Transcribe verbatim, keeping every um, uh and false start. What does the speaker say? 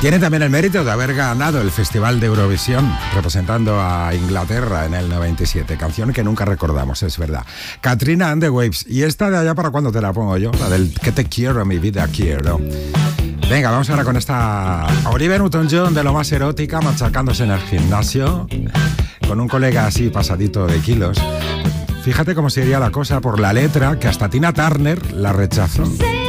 Tiene también el mérito de haber ganado el Festival de Eurovisión representando a Inglaterra en el noventa y siete, canción que nunca recordamos, es verdad. Katrina and the Waves. Y esta de allá, ¿para cuándo te la pongo yo? La del que te quiero, mi vida quiero. Venga, vamos ahora con esta Olivia Newton-John, de lo más erótica, machacándose en el gimnasio con un colega así pasadito de kilos. Fíjate cómo sería la cosa por la letra, que hasta Tina Turner la rechazó.